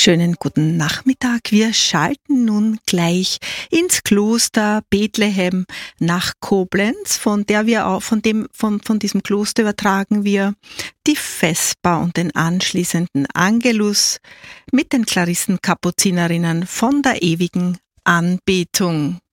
Schönen guten Nachmittag. Wir schalten nun gleich ins Kloster Bethlehem nach Koblenz, von diesem Kloster übertragen wir die Vesper und den anschließenden Angelus mit den Klarissenkapuzinerinnen von der ewigen Anbetung.